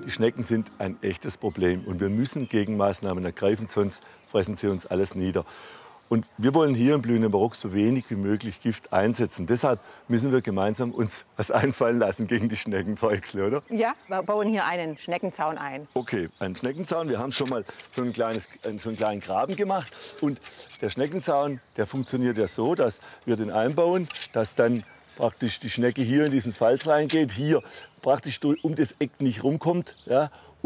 Die Schnecken sind ein echtes Problem und wir müssen Gegenmaßnahmen ergreifen, sonst fressen sie uns alles nieder. Und wir wollen hier im Blühenden Barock so wenig wie möglich Gift einsetzen. Deshalb müssen wir gemeinsam uns was einfallen lassen gegen die Schnecken, Frau Exle, oder? Ja, wir bauen hier einen Schneckenzaun ein. Okay, einen Schneckenzaun. Wir haben schon mal so einen kleinen Graben gemacht. Und der Schneckenzaun, der funktioniert ja so, dass wir den einbauen, dass dann praktisch die Schnecke hier in diesen Falz reingeht, hier praktisch um das Eck nicht rumkommt. Ja,